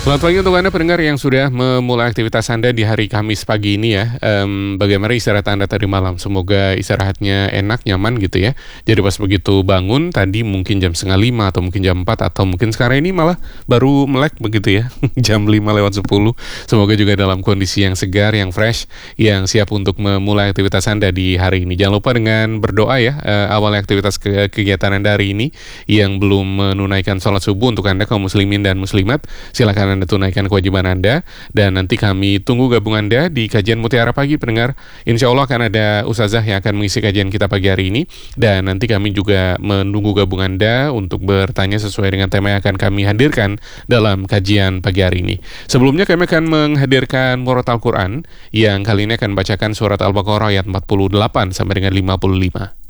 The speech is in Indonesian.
Selamat pagi untuk Anda pendengar yang sudah memulai aktivitas Anda di hari Kamis pagi ini ya. Bagaimana istirahat Anda tadi malam? Semoga istirahatnya enak, nyaman gitu ya. Jadi pas begitu bangun tadi mungkin jam 4:30 atau mungkin jam 4 atau mungkin sekarang ini malah baru melek begitu ya. Jam 5:10. Semoga juga dalam kondisi yang segar, yang fresh, yang siap untuk memulai aktivitas Anda di hari ini. Jangan lupa dengan berdoa ya, awal aktivitas kegiatan Anda hari ini. Yang belum menunaikan sholat subuh untuk Anda kaum muslimin dan muslimat, silakan Anda tunaikan kewajiban Anda, dan nanti kami tunggu gabung Anda di kajian Mutiara Pagi pendengar. Insya Allah akan ada Ustazah yang akan mengisi kajian kita pagi hari ini, dan nanti kami juga menunggu gabung Anda untuk bertanya sesuai dengan tema yang akan kami hadirkan dalam kajian pagi hari ini. Sebelumnya kami akan menghadirkan murotal Al-Quran yang kali ini akan bacakan surat Al-Baqarah ayat 48 sampai dengan 55.